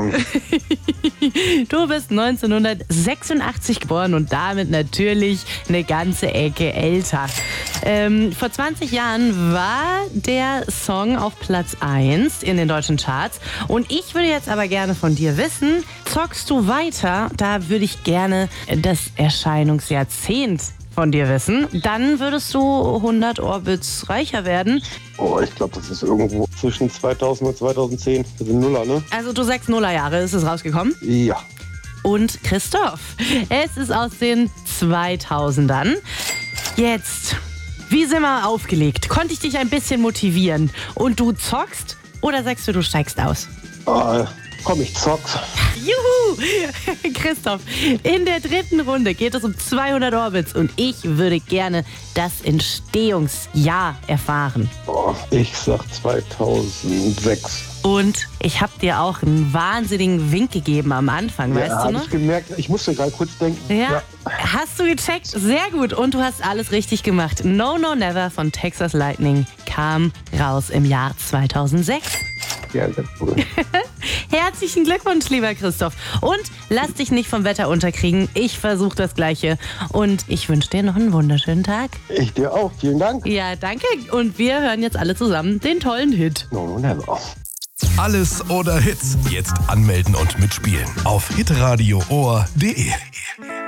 Du bist 1986 geboren und damit natürlich eine ganze Ecke älter. Vor 20 Jahren war der Song auf Platz 1 in den deutschen Charts. Und ich würde jetzt aber gerne von dir wissen, zockst du weiter? Da würde ich gerne das Erscheinungsjahrzehnt von dir wissen. Dann würdest du 100 Orbits reicher werden. Oh, ich glaube, das ist irgendwo zwischen 2000 und 2010. Das sind Nuller, ne? Also du 6 Nullerjahre ist es rausgekommen. Ja. Und Christoph, es ist aus den 2000ern. Jetzt, wie sind wir aufgelegt? Konnte ich dich ein bisschen motivieren? Und du zockst oder sagst du steigst aus? Komm, ich zock's. Juhu! Christoph, in der dritten Runde geht es um 200 Orbits und ich würde gerne das Entstehungsjahr erfahren. Ich sag 2006. Und ich habe dir auch einen wahnsinnigen Wink gegeben am Anfang, weißt du noch? Hab ich gemerkt. Ich musste gerade kurz denken. Ja, hast du gecheckt? Sehr gut. Und du hast alles richtig gemacht. No, No, Never von Texas Lightning kam raus im Jahr 2006. Ja, sehr cool. Herzlichen Glückwunsch, lieber Christoph. Und lass dich nicht vom Wetter unterkriegen. Ich versuche das Gleiche. Und ich wünsche dir noch einen wunderschönen Tag. Ich dir auch. Vielen Dank. Ja, danke. Und wir hören jetzt alle zusammen den tollen Hit. No, never. Alles oder Hits. Jetzt anmelden und mitspielen auf hitradioohr.de.